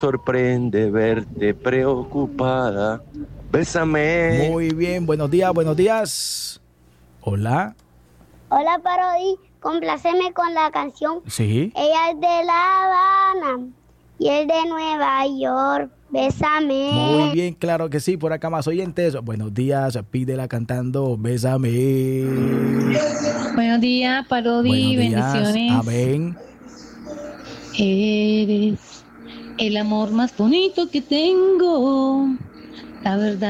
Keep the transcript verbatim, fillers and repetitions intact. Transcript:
sorprende verte preocupada. Bésame. Muy bien, buenos días, buenos días. Hola. Hola, Parodi. Compláceme con la canción. Sí. Ella es de La Habana y él de Nueva York. Bésame. Muy bien, claro que sí. Por acá más oyentes. Buenos días, pídela cantando Bésame. Buenos días, Parodi. Buenos días. Bendiciones. Amén. Eres el amor más bonito que tengo. La verdad.